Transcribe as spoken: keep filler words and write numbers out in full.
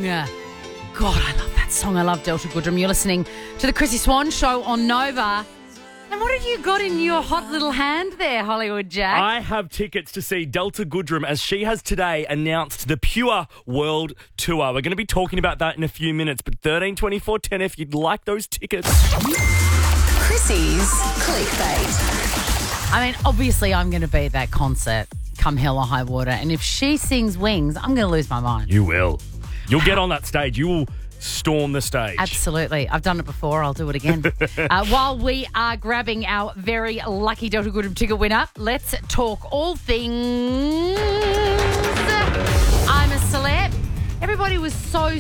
God, I love that song. I love Delta Goodrem. You're listening to the Chrissy Swan Show on Nova. And what have you got in your hot little hand there, Hollywood Jack? I have tickets to see Delta Goodrem as she has today announced the Pure World Tour. We're going to be talking about that in a few minutes, but thirteen twenty-four ten if you'd like those tickets. Chrissy's Clickbait. I mean, obviously I'm going to be at that concert come hell or high water, and if she sings Wings, I'm going to lose my mind. You will. You'll get on that stage. You will storm the stage. Absolutely. I've done it before. I'll do it again. uh, while we are grabbing our very lucky Delta Goodrem ticket winner, let's talk all things I'm a Celeb. Everybody was so